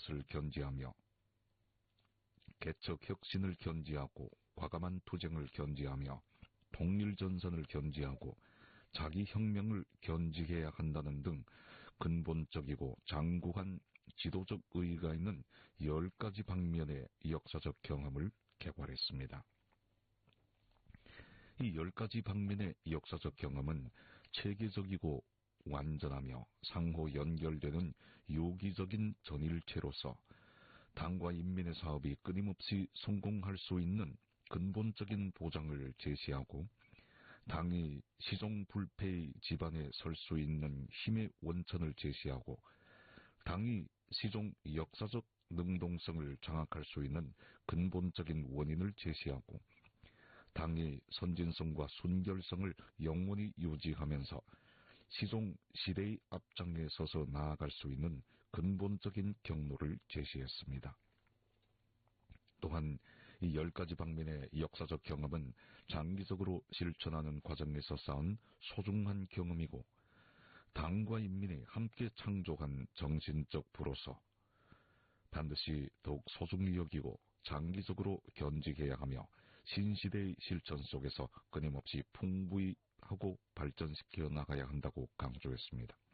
것을 견지하며 개척 혁신을 견지하고 과감한 투쟁을 견지하며 통일전선을 견지하고 자기 혁명을 견지해야 한다는 등 근본적이고 장구한 지도적 의의가 있는 10가지 방면의 역사적 경험을 개괄했습니다. 이 10가지 방면의 역사적 경험은 체계적이고 완전하며 상호 연결되는 유기적인 전일체로서 당과 인민의 사업이 끊임없이 성공할 수 있는 근본적인 보장을 제시하고 당이 시종불패의 지반에 설 수 있는 힘의 원천을 제시하고 당이 시종 역사적 능동성을 장악할 수 있는 근본적인 원인을 제시하고 당의 선진성과 순결성을 영원히 유지하면서 시종 시대의 앞장에 서서 나아갈 수 있는 근본적인 경로를 제시했습니다. 또한 이 10가지 방면의 역사적 경험은 장기적으로 실천하는 과정에서 쌓은 소중한 경험이고 당과 인민이 함께 창조한 정신적 부로서 반드시 더욱 소중히 여기고 장기적으로 견직해야 하며 신시대의 실천 속에서 끊임없이 풍부히 하고 발전시켜 나가야 한다고 강조했습니다.